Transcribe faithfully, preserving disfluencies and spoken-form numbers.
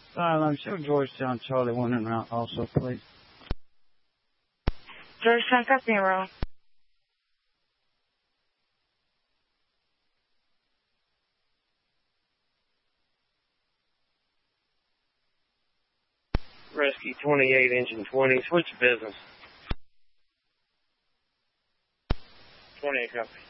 Asylum, show Georgetown Charlie one en route also, please. Georgetown, copy en route. Rescue twenty-eight, engine twenty, switch business. twenty-eight, copy.